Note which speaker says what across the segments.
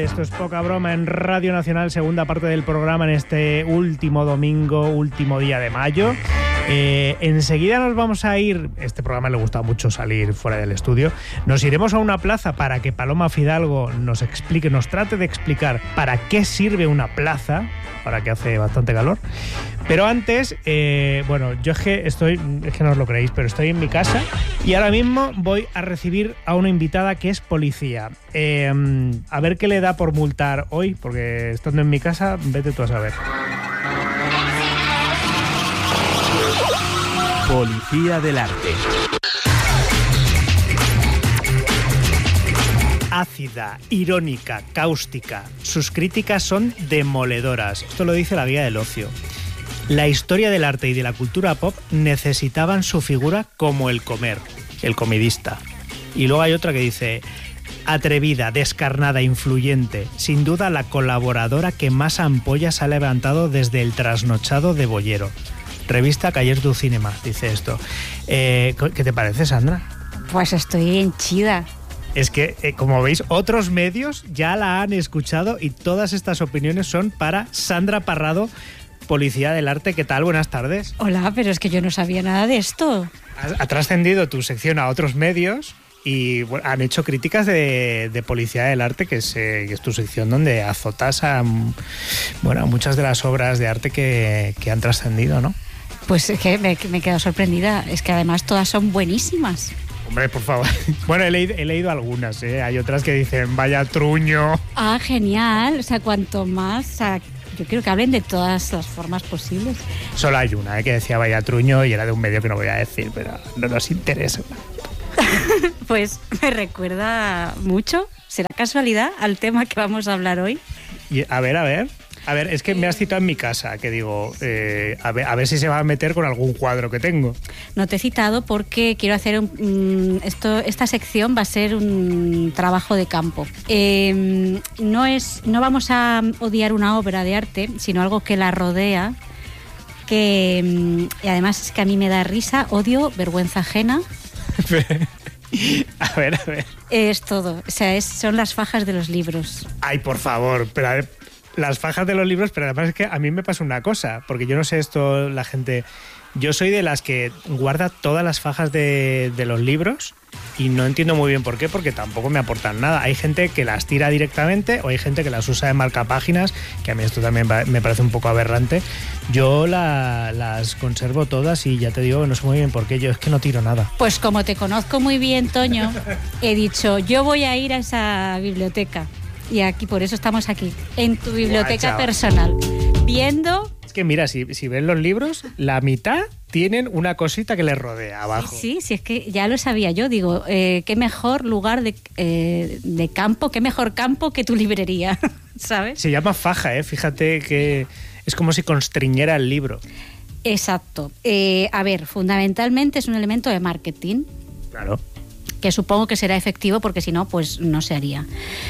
Speaker 1: Esto es Poca Broma en Radio Nacional, segunda parte del programa en este último domingo, último día de mayo. Enseguida nos vamos a ir, este programa le gusta mucho salir fuera del estudio, nos iremos a una plaza para que Paloma Fidalgo nos explique, nos trate de explicar para qué sirve una plaza, ahora que hace bastante calor. Pero antes, bueno, yo es que no os lo creéis, pero estoy en mi casa y ahora mismo voy a recibir a una invitada que es policía. A ver qué le da por multar hoy, porque estando en mi casa, vete tú a saber.
Speaker 2: Policía del arte.
Speaker 1: Ácida, irónica, cáustica. Sus críticas son demoledoras. Esto lo dice la Guía del Ocio. La historia del arte y de la cultura pop necesitaban su figura como el comer, el comidista. Y luego hay otra que dice: atrevida, descarnada, influyente, sin duda la colaboradora que más ampollas ha levantado desde el trasnochado de Bollero. Revista Cahiers du Cinema, dice esto. ¿Qué te parece, Sandra?
Speaker 3: Pues estoy henchida.
Speaker 1: Es que, como veis, otros medios ya la han escuchado y todas estas opiniones son para Sandra Parrado, Policía del Arte. ¿Qué tal? Buenas tardes.
Speaker 3: Hola, pero es que yo no sabía nada de esto.
Speaker 1: Ha trascendido tu sección a otros medios y bueno, han hecho críticas de Policía del Arte, que es tu sección donde azotas a muchas de las obras de arte que han trascendido, ¿no?
Speaker 3: Pues es que me he quedado sorprendida. Es que además todas son buenísimas.
Speaker 1: Hombre, por favor. Bueno, he leído algunas, ¿eh? Hay otras que dicen, vaya truño.
Speaker 3: Ah, genial. O sea, cuanto más... O sea, yo quiero que hablen de todas las formas posibles.
Speaker 1: Solo hay una, que decía vaya truño y era de un medio que no voy a decir, pero no nos interesa.
Speaker 3: Pues me recuerda mucho, será casualidad, al tema que vamos a hablar hoy.
Speaker 1: Y a ver, es que me has citado en mi casa, que digo, a ver si se va a meter con algún cuadro que tengo.
Speaker 3: No te he citado porque quiero hacer esta sección va a ser un trabajo de campo. No vamos a odiar una obra de arte, sino algo que la rodea, y además es que a mí me da risa, odio, vergüenza ajena. A ver. Es todo, o sea, son las fajas de los libros.
Speaker 1: Ay, por favor, pero a ver, las fajas de los libros, pero además es que a mí me pasa una cosa, porque yo no sé esto, la gente... Yo soy de las que guarda todas las fajas de los libros y no entiendo muy bien por qué, porque tampoco me aportan nada. Hay gente que las tira directamente o hay gente que las usa de marcapáginas, que a mí esto también me parece un poco aberrante. Yo las conservo todas y ya te digo, no sé muy bien por qué, yo es que no tiro nada.
Speaker 3: Pues como te conozco muy bien, Toño, he dicho, yo voy a ir a esa biblioteca. Y aquí, por eso estamos aquí, en tu biblioteca personal, viendo...
Speaker 1: Es que mira, si ven los libros, la mitad tienen una cosita que les rodea abajo.
Speaker 3: Sí, es que ya lo sabía yo, digo, qué mejor lugar de campo, qué mejor campo que tu librería, ¿sabes?
Speaker 1: Se llama faja, fíjate que es como si constriñera el libro.
Speaker 3: Exacto. A ver, fundamentalmente es un elemento de marketing.
Speaker 1: Claro.
Speaker 3: Que supongo que será efectivo porque si no, pues no se haría.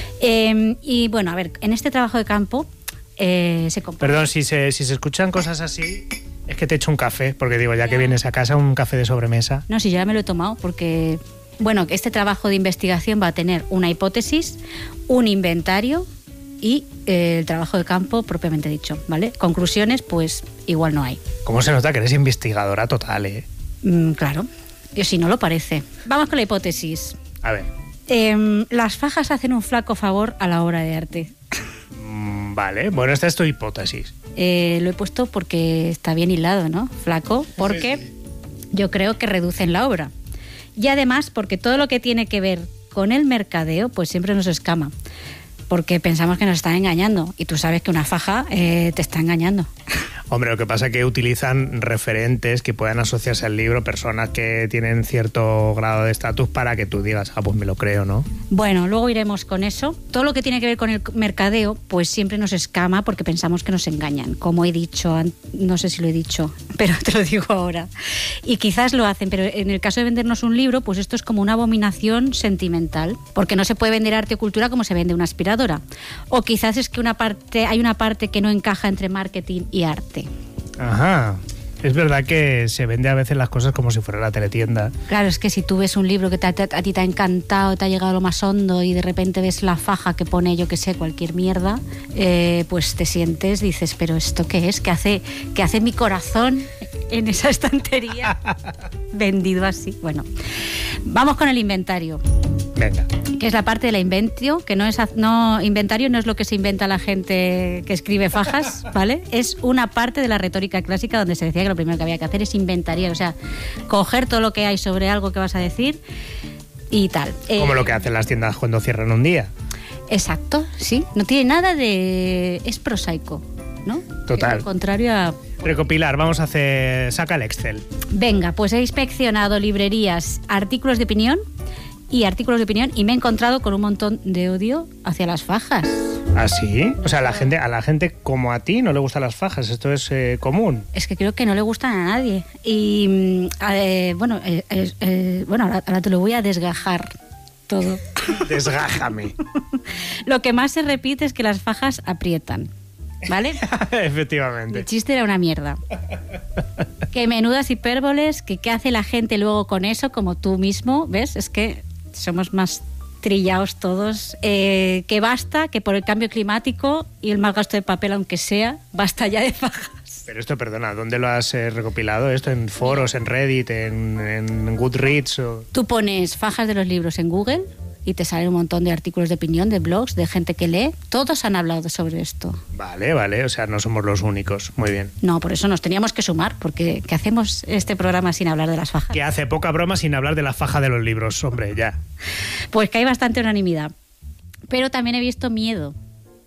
Speaker 3: Y bueno, a ver, en este trabajo de campo se compra...
Speaker 1: Perdón, si se escuchan cosas así, es que te echo un café, porque digo, ya que vienes a casa, un café de sobremesa.
Speaker 3: No, si ya me lo he tomado, porque, bueno, este trabajo de investigación va a tener una hipótesis, un inventario y el trabajo de campo propiamente dicho, ¿vale? Conclusiones, pues igual no hay.
Speaker 1: ¿Cómo se nota que eres investigadora total,
Speaker 3: Claro. Yo si no lo parece. Vamos con la hipótesis.
Speaker 1: A ver.
Speaker 3: Las fajas hacen un flaco favor a la obra de arte.
Speaker 1: Vale, bueno, esta es tu hipótesis.
Speaker 3: Lo he puesto porque está bien hilado, ¿no? Flaco, porque yo creo que reducen la obra. Y además porque todo lo que tiene que ver con el mercadeo, pues siempre nos escama. Porque pensamos que nos están engañando. Y tú sabes que una faja te está engañando.
Speaker 1: Hombre, lo que pasa es que utilizan referentes que puedan asociarse al libro, personas que tienen cierto grado de estatus para que tú digas, pues me lo creo, ¿no?
Speaker 3: Bueno, luego iremos con eso. Todo lo que tiene que ver con el mercadeo, pues siempre nos escama porque pensamos que nos engañan. Como he dicho, no sé si lo he dicho, pero te lo digo ahora. Y quizás lo hacen, pero en el caso de vendernos un libro, pues esto es como una abominación sentimental, porque no se puede vender arte o cultura como se vende una aspiradora. O quizás es que hay una parte que no encaja entre marketing y arte.
Speaker 1: Ajá. Es verdad que se vende a veces las cosas como si fuera la teletienda.
Speaker 3: Claro, es que si tú ves un libro que a ti te ha encantado, te ha llegado a lo más hondo y de repente ves la faja que pone, yo que sé, cualquier mierda, pues te sientes, dices, pero ¿esto qué es? ¿Qué hace mi corazón en esa estantería vendido así? Bueno, vamos con el inventario.
Speaker 1: Venga.
Speaker 3: Que es la parte de la inventio, que inventario no es lo que se inventa la gente que escribe fajas, ¿vale? Es una parte de la retórica clásica donde se decía que lo primero que había que hacer es inventariar, o sea, coger todo lo que hay sobre algo que vas a decir y tal.
Speaker 1: Como lo que hacen las tiendas cuando cierran un día.
Speaker 3: Exacto, sí. No tiene nada de... es prosaico, ¿no?
Speaker 1: Total.
Speaker 3: Al contrario a...
Speaker 1: Recopilar, vamos a hacer... Saca el Excel.
Speaker 3: Venga, pues he inspeccionado librerías, artículos de opinión y me he encontrado con un montón de odio hacia las fajas.
Speaker 1: ¿Ah, sí? O sea, a la gente como a ti no le gustan las fajas, esto es común.
Speaker 3: Es que creo que no le gustan a nadie. Y bueno, ahora te lo voy a desgajar todo.
Speaker 1: Desgájame.
Speaker 3: Lo que más se repite es que las fajas aprietan, ¿vale?
Speaker 1: Efectivamente.
Speaker 3: El chiste era una mierda. Que menudas hipérboles, que qué hace la gente luego con eso, como tú mismo, ¿ves? Es que somos más trillados todos. Que basta, que por el cambio climático y el mal gasto de papel, aunque sea, basta ya de fajas.
Speaker 1: Pero esto, perdona, ¿dónde lo has recopilado? ¿Esto en foros, en Reddit, en Goodreads? O...
Speaker 3: Tú pones fajas de los libros en Google y te salen un montón de artículos de opinión, de blogs, de gente que lee. Todos han hablado sobre esto.
Speaker 1: Vale, o sea, no somos los únicos. Muy bien.
Speaker 3: No, por eso nos teníamos que sumar, porque ¿qué hacemos este programa sin hablar de las fajas?
Speaker 1: Que hace poca broma sin hablar de la faja de los libros, hombre, ya.
Speaker 3: Pues que hay bastante unanimidad. Pero también he visto miedo.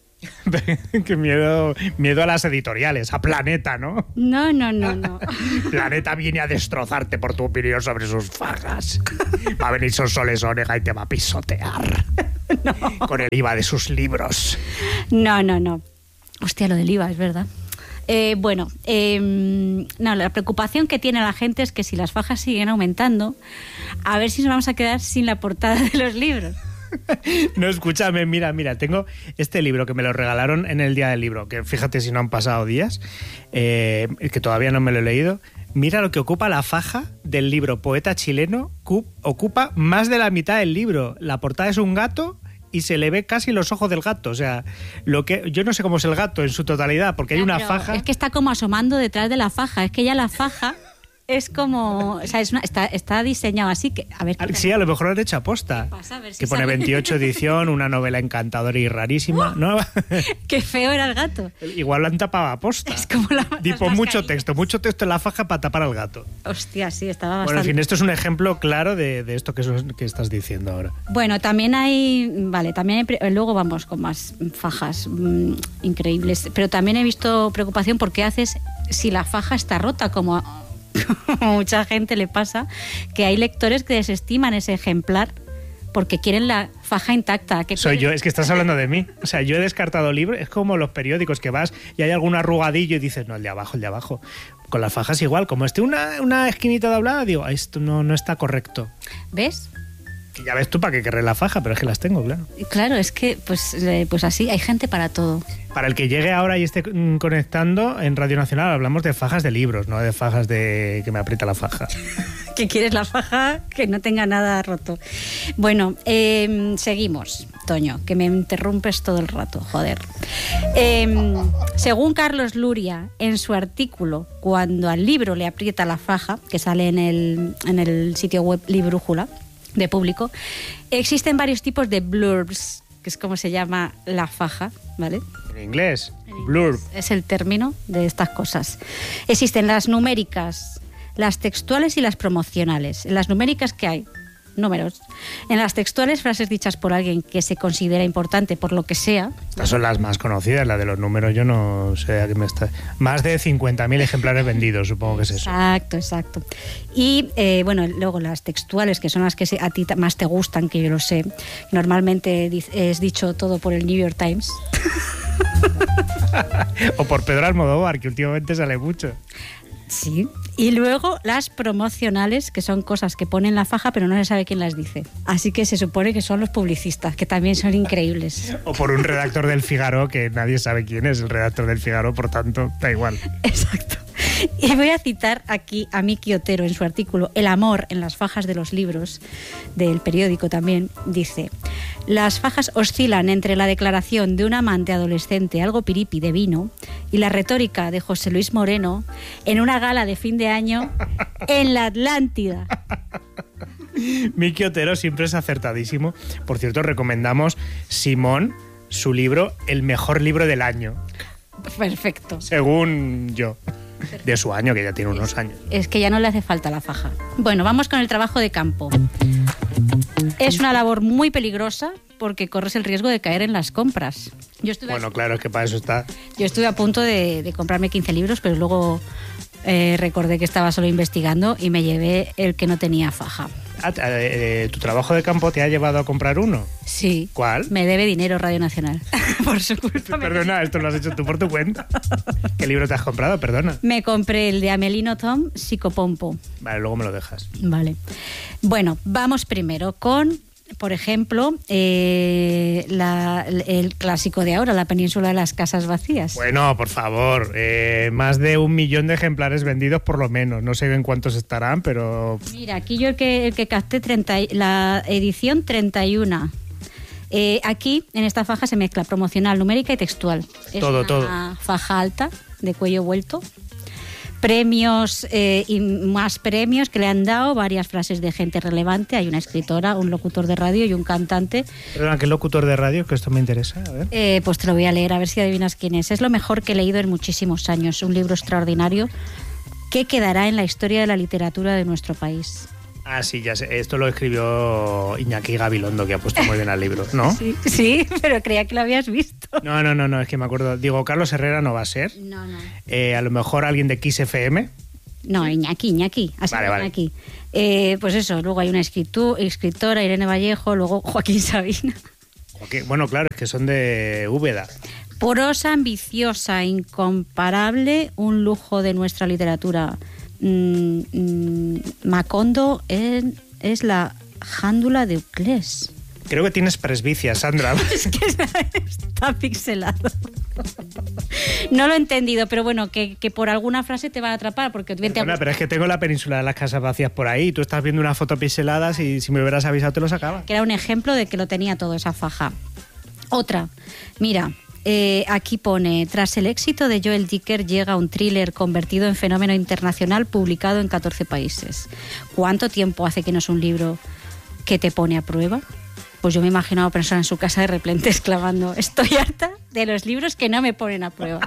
Speaker 1: Qué miedo a las editoriales, a Planeta, ¿no?
Speaker 3: No.
Speaker 1: Planeta viene a destrozarte por tu opinión sobre sus fajas. Va a venir Sonsoles Onega y te va a pisotear. No. Con el IVA de sus libros.
Speaker 3: No. Hostia, lo del IVA, es verdad. La preocupación que tiene la gente es que si las fajas siguen aumentando, a ver si nos vamos a quedar sin la portada de los libros.
Speaker 1: No, escúchame, mira, tengo este libro que me lo regalaron en el día del libro, que fíjate si no han pasado días, que todavía no me lo he leído. Mira lo que ocupa la faja del libro Poeta Chileno, ocupa más de la mitad del libro. La portada es un gato y se le ve casi los ojos del gato, o sea, yo no sé cómo es el gato en su totalidad, porque hay una faja...
Speaker 3: Es que está como asomando detrás de la faja, es que ya la faja... Es como, o sea, está diseñado así que, a ver.
Speaker 1: Sí, a lo mejor lo han hecho aposta.
Speaker 3: A ver si
Speaker 1: que pone 28 edición, una novela encantadora y rarísima, ¿no?
Speaker 3: Qué feo era el gato.
Speaker 1: Igual lo han tapado aposta.
Speaker 3: Es como
Speaker 1: tipo mucho texto en la faja para tapar al gato.
Speaker 3: Hostia, sí, estaba bastante.
Speaker 1: Bueno, en fin, esto es un ejemplo claro de esto que estás diciendo ahora.
Speaker 3: Bueno, también luego vamos con más fajas increíbles, pero también he visto preocupación por qué haces si la faja está rota, como mucha gente le pasa, que hay lectores que desestiman ese ejemplar porque quieren la faja intacta.
Speaker 1: Soy yo, es que estás hablando de mí. O sea, yo he descartado libros, es como los periódicos que vas y hay algún arrugadillo y dices, no, el de abajo. Con las fajas igual, como esté una esquinita doblada, digo, esto no está correcto.
Speaker 3: ¿Ves?
Speaker 1: Que ya ves tú para qué querré la faja, pero es que las tengo, claro.
Speaker 3: Claro, es que pues así, hay gente para todo.
Speaker 1: Para el que llegue ahora y esté conectando, en Radio Nacional hablamos de fajas de libros, no de fajas de que me aprieta la faja.
Speaker 3: Que quieres la faja que no tenga nada roto. Bueno, seguimos, Toño, que me interrumpes todo el rato, joder. Según Carlos Luria, en su artículo, cuando al libro le aprieta la faja, que sale en el sitio web Librújula, de Público, existen varios tipos de blurbs, que es como se llama la faja, ¿vale?
Speaker 1: En inglés, blurb.
Speaker 3: Es el término de estas cosas. Existen las numéricas, las textuales y las promocionales. En las numéricas, ¿qué hay? Números. En las textuales, frases dichas por alguien que se considera importante por lo que sea.
Speaker 1: Estas son las más conocidas, la de los números, yo no sé a qué me está... Más de 50.000 ejemplares vendidos, supongo que es eso.
Speaker 3: Exacto. Y luego las textuales, que son las que a ti más te gustan, que yo lo sé. Normalmente es dicho todo por el New York Times.
Speaker 1: O por Pedro Almodóvar, que últimamente sale mucho.
Speaker 3: Sí. Y luego las promocionales, que son cosas que ponen la faja, pero no se sabe quién las dice. Así que se supone que son los publicistas, que también son increíbles.
Speaker 1: O por un redactor del Figaro, que nadie sabe quién es el redactor del Figaro, por tanto, da igual.
Speaker 3: Exacto. Y voy a citar aquí a Miki Otero en su artículo El amor en las fajas de los libros, del periódico también, dice: las fajas oscilan entre la declaración de un amante adolescente algo piripi de vino y la retórica de José Luis Moreno en una gala de fin de año en la Atlántida.
Speaker 1: Miki Otero siempre es acertadísimo. Por cierto, recomendamos Simón, su libro, el mejor libro del año.
Speaker 3: Perfecto.
Speaker 1: Según yo. De su año, que ya tiene unos años.
Speaker 3: Es que ya no le hace falta la faja. Bueno, vamos con el trabajo de campo. Es una labor muy peligrosa porque corres el riesgo de caer en las compras.
Speaker 1: Bueno, claro, es que para eso está.
Speaker 3: Yo estuve a punto de comprarme 15 libros, pero luego recordé que estaba solo investigando y me llevé el que no tenía faja.
Speaker 1: ¿Tu trabajo de campo te ha llevado a comprar uno?
Speaker 3: Sí.
Speaker 1: ¿Cuál?
Speaker 3: Me debe dinero Radio Nacional. Por su culpa.
Speaker 1: Perdona, esto lo has hecho tú por tu cuenta. ¿Qué libro te has comprado? Perdona.
Speaker 3: Me compré el de Amelino Tom, Psicopompo.
Speaker 1: Vale, luego me lo dejas.
Speaker 3: Vale. Bueno, vamos primero con, por ejemplo, el clásico de ahora, La península de las casas vacías.
Speaker 1: Bueno, por favor, más de 1 millón de ejemplares vendidos por lo menos. No sé en cuántos estarán, pero...
Speaker 3: Mira, aquí yo el que capté la edición 31. Aquí, en esta faja, se mezcla promocional, numérica y textual. Es una faja alta, de cuello vuelto. Premios y más premios que le han dado, varias frases de gente relevante. Hay una escritora, un locutor de radio y un cantante.
Speaker 1: Perdona, ¿qué locutor de radio? Que esto me interesa. A ver.
Speaker 3: Pues te lo voy a leer, a ver si adivinas quién es. Es lo mejor que he leído en muchísimos años. Un libro extraordinario que quedará en la historia de la literatura de nuestro país.
Speaker 1: Ah, sí, ya sé. Esto lo escribió Iñaki Gabilondo, que ha puesto muy bien al libro, ¿no?
Speaker 3: Sí, pero creía que lo habías visto.
Speaker 1: No, es que me acuerdo. Digo, Carlos Herrera no va a ser.
Speaker 3: No.
Speaker 1: A lo mejor alguien de Kiss FM.
Speaker 3: No, Iñaki.
Speaker 1: Vale.
Speaker 3: Iñaki. Pues eso, luego hay una escritora, Irene Vallejo, luego Joaquín Sabina.
Speaker 1: Bueno, claro, es que son de Úbeda.
Speaker 3: Prosa ambiciosa, incomparable, un lujo de nuestra literatura. Macondo es la jándula de Euclés.
Speaker 1: Creo que tienes presbicia, Sandra.
Speaker 3: Es que está pixelado. No lo he entendido, pero bueno, que por alguna frase te va a atrapar. Porque
Speaker 1: pero es que tengo La península de las casas vacías por ahí. Tú estás viendo una foto pixelada, si me hubieras avisado te lo sacaba.
Speaker 3: Que era un ejemplo de que lo tenía todo esa faja. Otra, mira... aquí pone: tras el éxito de Joel Dicker llega un thriller convertido en fenómeno internacional publicado en 14 países. ¿Cuánto tiempo hace que no es un libro que te pone a prueba? Pues yo me imagino a una persona en su casa de repente exclamando: estoy harta de los libros que no me ponen a prueba.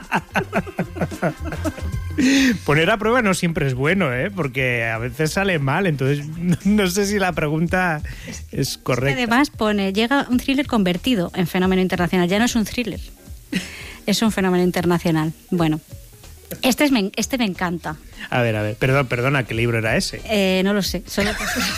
Speaker 1: Poner a prueba no siempre es bueno, porque a veces sale mal, entonces no sé si la pregunta es correcta.
Speaker 3: Además pone: llega un thriller convertido en fenómeno internacional. Ya no es un thriller. Es un fenómeno internacional. Bueno, este me encanta.
Speaker 1: A ver, perdona, ¿qué libro era ese?
Speaker 3: No lo sé, solo...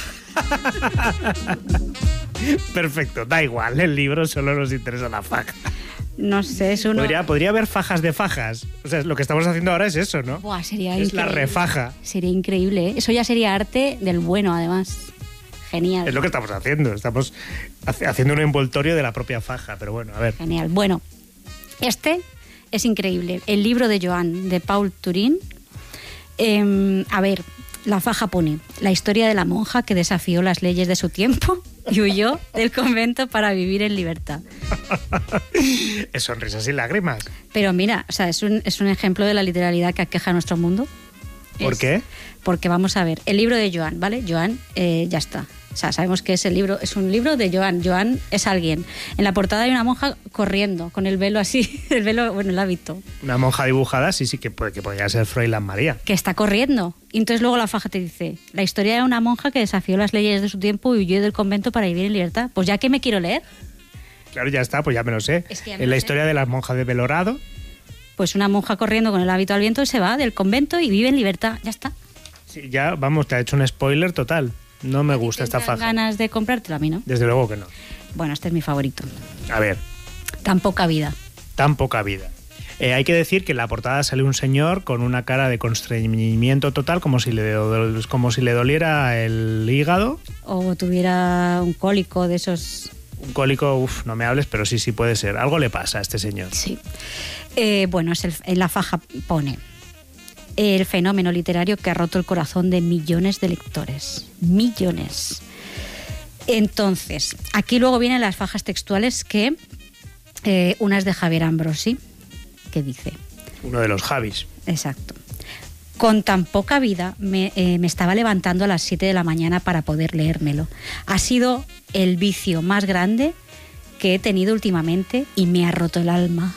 Speaker 1: Perfecto, da igual, el libro solo nos interesa la faja.
Speaker 3: No sé, es uno...
Speaker 1: Podría haber fajas de fajas. O sea, lo que estamos haciendo ahora es eso, ¿no?
Speaker 3: Buah, sería
Speaker 1: es
Speaker 3: increíble.
Speaker 1: La refaja.
Speaker 3: Sería increíble, ¿eh? Eso ya sería arte del bueno, además. Genial.
Speaker 1: Es lo que estamos haciendo. Estamos haciendo un envoltorio de la propia faja, pero bueno, a ver.
Speaker 3: Genial. Bueno, este es increíble. El libro de Joan, de Paul Turin. A ver, la faja pone: la historia de la monja que desafió las leyes de su tiempo y huyó del convento para vivir en libertad.
Speaker 1: Es sonrisas y lágrimas.
Speaker 3: Pero mira, o sea, es un ejemplo de la literalidad que aqueja a nuestro mundo.
Speaker 1: ¿Por qué?
Speaker 3: Porque vamos a ver, el libro de Joan, ¿vale? Joan, ya está. O sea, sabemos que es un libro de Joan. Joan es alguien. En la portada hay una monja corriendo, con el velo así, el hábito.
Speaker 1: Una monja dibujada, sí, que podría ser Froilán María.
Speaker 3: Que está corriendo. Y entonces luego la faja te dice: la historia de una monja que desafió las leyes de su tiempo y huyó del convento para vivir en libertad. Pues ya que me quiero leer.
Speaker 1: Claro, ya está, pues ya me lo sé.
Speaker 3: Es que
Speaker 1: en la historia de las monjas de Belorado.
Speaker 3: Pues una monja corriendo con el hábito al viento y se va del convento y vive en libertad. Ya está.
Speaker 1: Sí, ya, vamos, te ha hecho un spoiler total. No me gusta esta faja.
Speaker 3: ¿Ganas de comprártela? A mí no.
Speaker 1: Desde luego que no.
Speaker 3: Bueno, este es mi favorito.
Speaker 1: A ver.
Speaker 3: Tan poca vida.
Speaker 1: Hay que decir que en la portada sale un señor con una cara de constreñimiento total, como si le doliera el hígado.
Speaker 3: O tuviera un cólico de esos...
Speaker 1: Un cólico, no me hables, pero sí puede ser. Algo le pasa a este señor.
Speaker 3: Sí. Bueno, en la faja pone: el fenómeno literario que ha roto el corazón de millones de lectores. Millones. Entonces, aquí luego vienen las fajas textuales que una es de Javier Ambrosi, que dice...
Speaker 1: Uno de los Javis.
Speaker 3: Exacto. Con tan poca vida me estaba levantando a las 7 de la mañana para poder leérmelo. Ha sido el vicio más grande que he tenido últimamente y me ha roto el alma.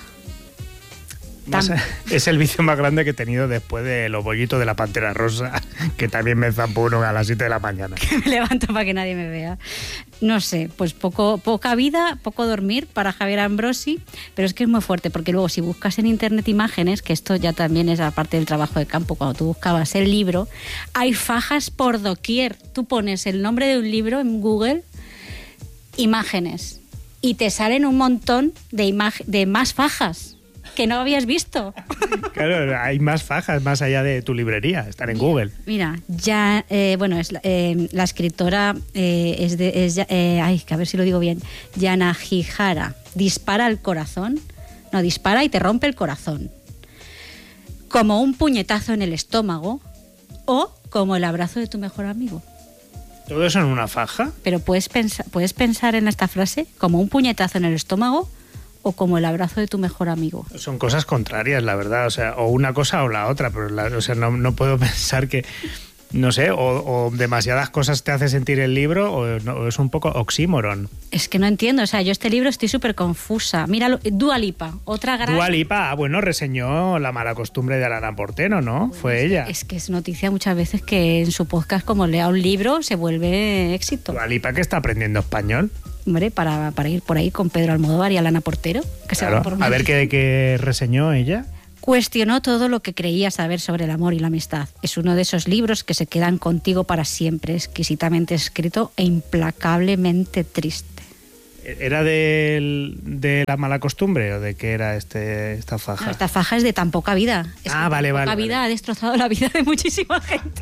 Speaker 1: Es el vicio más grande que he tenido después de los bollitos de la Pantera Rosa, que también me zampo uno a las 7 de la mañana.
Speaker 3: Que me levanto para que nadie me vea. No sé, pues poca vida, poco dormir para Javier Ambrosi, pero es que es muy fuerte, porque luego si buscas en internet imágenes, que esto ya también es aparte del trabajo de campo, cuando tú buscabas el libro, hay fajas por doquier. Tú pones el nombre de un libro en Google, imágenes, y te salen un montón de más fajas que no habías visto.
Speaker 1: Claro, hay más fajas más allá de tu librería, están en Google.
Speaker 3: Mira, ya, la escritora que a ver si lo digo bien, Yanagihara, dispara y te rompe el corazón. Como un puñetazo en el estómago o como el abrazo de tu mejor amigo.
Speaker 1: ¿Todo eso en una faja?
Speaker 3: Pero puedes pensar en esta frase, como un puñetazo en el estómago o como el abrazo de tu mejor amigo.
Speaker 1: Son cosas contrarias, la verdad, o sea, o una cosa o la otra, pero no puedo pensar que, no sé, o demasiadas cosas te hace sentir el libro o es un poco oxímoron.
Speaker 3: Es que no entiendo, o sea, yo este libro estoy súper confusa. Míralo, Dua Lipa, otra gran...
Speaker 1: Dua Lipa, reseñó La mala costumbre de Alana Porteno, ¿no?
Speaker 3: Bueno,
Speaker 1: fue ella.
Speaker 3: Es que es noticia muchas veces que en su podcast, como lea un libro, se vuelve éxito.
Speaker 1: Dua Lipa, que está aprendiendo español.
Speaker 3: Hombre, para ir por ahí con Pedro Almodóvar y Alana Portero. Que
Speaker 1: claro,
Speaker 3: se
Speaker 1: a ver qué reseñó ella.
Speaker 3: Cuestionó todo lo que creía saber sobre el amor y la amistad. Es uno de esos libros que se quedan contigo para siempre, exquisitamente escrito e implacablemente triste.
Speaker 1: ¿Era de La mala costumbre o de qué era esta faja?
Speaker 3: No, esta faja es de tan poca vida.
Speaker 1: Vale.
Speaker 3: Poca vida ha destrozado la vida de muchísima gente.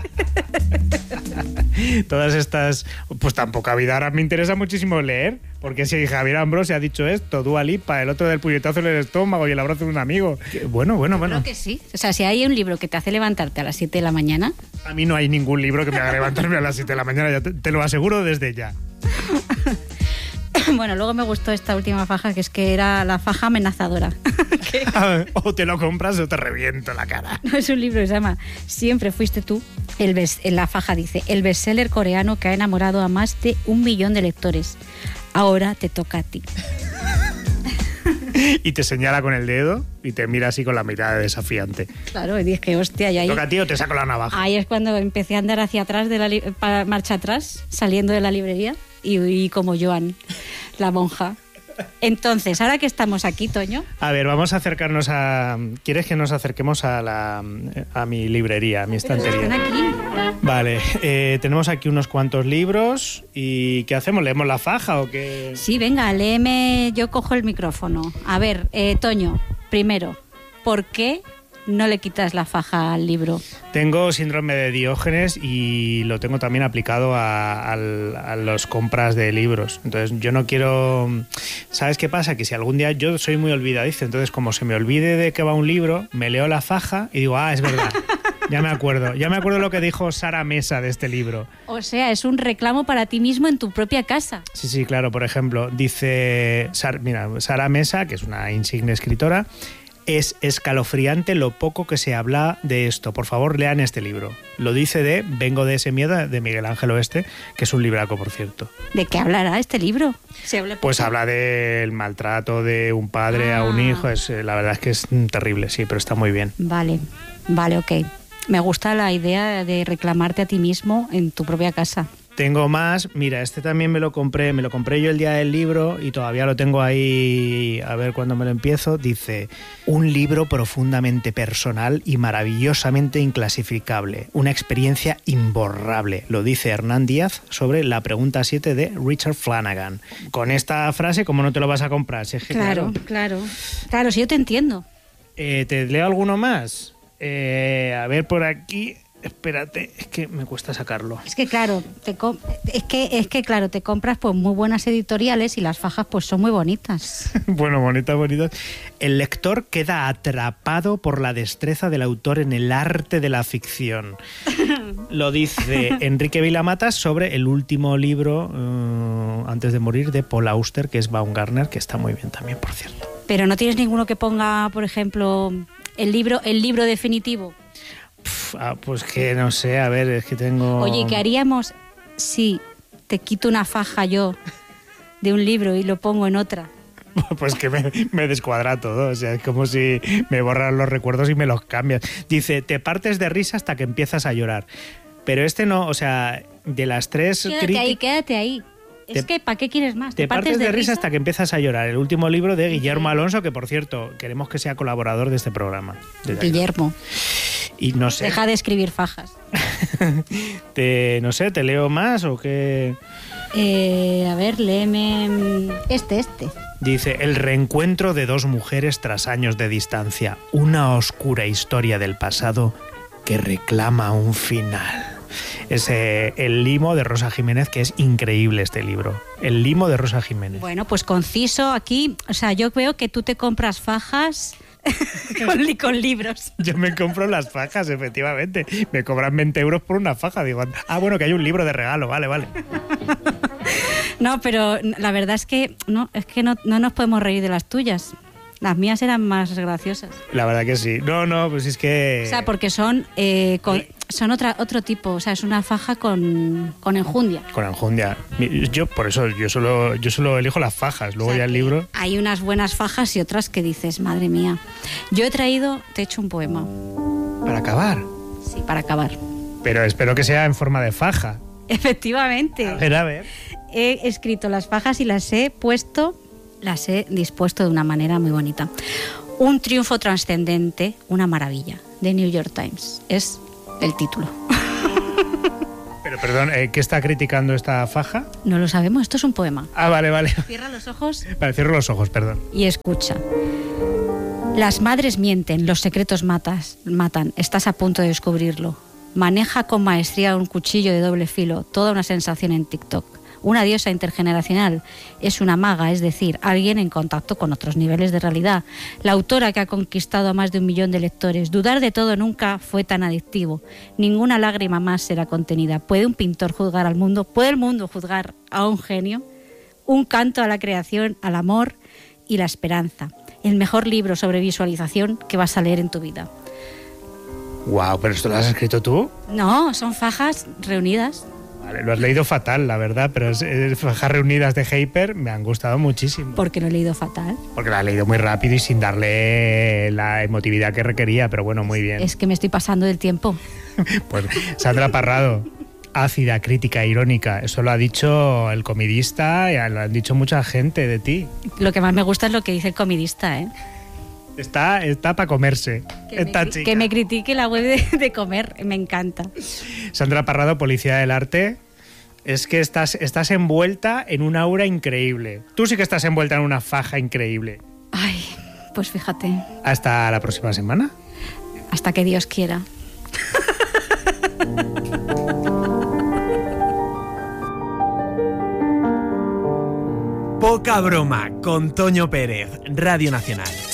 Speaker 1: Todas estas... Pues tan poca vida. Ahora me interesa muchísimo leer, porque si Javier Ambrosi ha dicho esto, Dua Lipa, el otro del puñetazo en el estómago y el abrazo de un amigo. Bueno.
Speaker 3: Creo que sí. O sea, si hay un libro que te hace levantarte a las 7 de la mañana...
Speaker 1: A mí no hay ningún libro que me haga levantarme a las 7 de la mañana, ya te lo aseguro desde ya.
Speaker 3: Bueno, luego me gustó esta última faja, que es que era la faja amenazadora.
Speaker 1: O te lo compras o te reviento la cara.
Speaker 3: No, es un libro que se llama Siempre fuiste tú. En la faja dice, el bestseller coreano que ha enamorado a más de 1 millón de lectores. Ahora te toca a ti.
Speaker 1: Y te señala con el dedo y te mira así con la mirada desafiante.
Speaker 3: Claro, y dije, hostia, y ahí...
Speaker 1: ¿Toca a ti o te saco la navaja?
Speaker 3: Ahí es cuando empecé a andar hacia atrás, marcha atrás, saliendo de la librería y como Joan, la monja. Entonces, ahora que estamos aquí, Toño...
Speaker 1: A ver, vamos a acercarnos a... ¿Quieres que nos acerquemos a mi librería, a mi estantería?
Speaker 3: Pero están aquí.
Speaker 1: Vale, tenemos aquí unos cuantos libros y ¿qué hacemos? ¿Leemos la faja o qué?
Speaker 3: Sí, venga, léeme, yo cojo el micrófono. A ver, Toño, primero, ¿por qué no le quitas la faja al libro?
Speaker 1: Tengo síndrome de Diógenes y lo tengo también aplicado a las compras de libros. Entonces yo no quiero... ¿Sabes qué pasa? Que si algún día yo soy muy olvidadizo, entonces como se me olvide de qué va un libro, me leo la faja y digo, es verdad. Ya me acuerdo lo que dijo Sara Mesa de este libro.
Speaker 3: O sea, es un reclamo para ti mismo en tu propia casa.
Speaker 1: Sí, claro. Por ejemplo, dice... Sara Mesa, que es una insigne escritora, es escalofriante lo poco que se habla de esto. Por favor, lean este libro. Lo dice Vengo de ese miedo, de Miguel Ángel Oeste, que es un libraco, por cierto.
Speaker 3: ¿De qué hablará este libro?
Speaker 1: Pues habla del maltrato de un padre a un hijo. La verdad es que es terrible, sí, pero está muy bien.
Speaker 3: Vale, ok. Me gusta la idea de reclamarte a ti mismo en tu propia casa.
Speaker 1: Tengo más, mira, este también me lo compré yo el día del libro y todavía lo tengo ahí, a ver cuándo me lo empiezo. Dice, un libro profundamente personal y maravillosamente inclasificable, una experiencia imborrable, lo dice Hernán Díaz sobre La pregunta 7 de Richard Flanagan. Con esta frase, ¿cómo no te lo vas a comprar? Si es que,
Speaker 3: claro, si yo te entiendo.
Speaker 1: ¿Te leo alguno más? A ver por aquí... espérate, es que me cuesta sacarlo.
Speaker 3: Es que claro, te compras pues muy buenas editoriales y las fajas pues son muy bonitas.
Speaker 1: Bueno, bonitas. El lector queda atrapado por la destreza del autor en el arte de la ficción. Lo dice Enrique Vilamatas sobre el último libro, antes de morir, de Paul Auster, que es Baumgartner, que está muy bien también, por cierto.
Speaker 3: Pero no tienes ninguno que ponga, por ejemplo, el libro definitivo.
Speaker 1: Pues que no sé, a ver, es que tengo...
Speaker 3: Oye, ¿qué haríamos si te quito una faja yo de un libro y lo pongo en otra?
Speaker 1: Pues que me descuadra todo, o sea, es como si me borran los recuerdos y me los cambias. Dice, te partes de risa hasta que empiezas a llorar. Pero este no, o sea, de las tres...
Speaker 3: Quédate ahí. Es que, ¿para qué quieres más?
Speaker 1: Te partes de risa hasta que empiezas a llorar. El último libro de Guillermo Alonso, que por cierto, queremos que sea colaborador de este programa.
Speaker 3: Guillermo.
Speaker 1: Y no sé.
Speaker 3: Deja de escribir fajas.
Speaker 1: No sé, ¿te leo más o qué?
Speaker 3: A ver, léeme... Este.
Speaker 1: Dice, el reencuentro de dos mujeres tras años de distancia. Una oscura historia del pasado que reclama un final. Es El limo de Rosa Jiménez, que es increíble este libro. El limo de Rosa Jiménez.
Speaker 3: Bueno, pues conciso aquí. O sea, yo veo que tú te compras fajas con libros.
Speaker 1: Yo me compro las fajas, efectivamente. Me cobran 20 euros por una faja. Digo, bueno, que hay un libro de regalo, vale.
Speaker 3: No, pero la verdad es que no nos podemos reír de las tuyas. Las mías eran más graciosas. La
Speaker 1: verdad que sí. No, pues es que...
Speaker 3: O sea, porque son otro tipo. O sea, es una faja con enjundia.
Speaker 1: Con enjundia. Yo, por eso, yo solo elijo las fajas. Luego, o sea, ya el libro...
Speaker 3: Hay unas buenas fajas y otras que dices, madre mía. Yo te he hecho un poema.
Speaker 1: ¿Para acabar?
Speaker 3: Sí, para acabar.
Speaker 1: Pero espero que sea en forma de faja.
Speaker 3: Efectivamente.
Speaker 1: A ver.
Speaker 3: He escrito las fajas y las he dispuesto de una manera muy bonita. Un triunfo trascendente, una maravilla, de New York Times. Es el título.
Speaker 1: Pero perdón, ¿qué está criticando esta faja?
Speaker 3: No lo sabemos, esto es un poema.
Speaker 1: Ah, vale.
Speaker 3: Cierra los ojos.
Speaker 1: Vale, cierro los ojos, perdón.
Speaker 3: Y escucha. Las madres mienten, los secretos matan. Estás a punto de descubrirlo. Maneja con maestría un cuchillo de doble filo, toda una sensación en TikTok. Una diosa intergeneracional, es una maga, es decir, alguien en contacto con otros niveles de realidad. La autora que ha conquistado a más de 1 millón de lectores. Dudar de todo nunca fue tan adictivo. Ninguna lágrima más será contenida. ¿Puede un pintor juzgar al mundo? ¿Puede el mundo juzgar a un genio? Un canto a la creación, al amor y la esperanza. El mejor libro sobre visualización que vas a leer en tu vida.
Speaker 1: Wow, ¿pero esto lo has escrito tú?
Speaker 3: No, son fajas reunidas.
Speaker 1: Vale, lo has leído fatal, la verdad, pero fajas reunidas de Hyper me han gustado muchísimo.
Speaker 3: ¿Por qué lo he leído fatal?
Speaker 1: Porque la he leído muy rápido y sin darle la emotividad que requería, pero bueno, muy bien.
Speaker 3: Es que me estoy pasando del tiempo.
Speaker 1: Pues Sandra Parrado, ácida, crítica, irónica, eso lo ha dicho el comidista y lo han dicho mucha gente de ti.
Speaker 3: Lo que más me gusta es lo que dice el comidista, ¿eh?
Speaker 1: Está para comerse.
Speaker 3: Que me critique la web de comer, me encanta.
Speaker 1: Sandra Parrado, Policía del Arte. Es que estás envuelta en un aura increíble. Tú sí que estás envuelta en una faja increíble.
Speaker 3: Ay, pues fíjate.
Speaker 1: Hasta la próxima semana.
Speaker 3: Hasta que Dios quiera.
Speaker 2: Poca broma con Toño Pérez, Radio Nacional.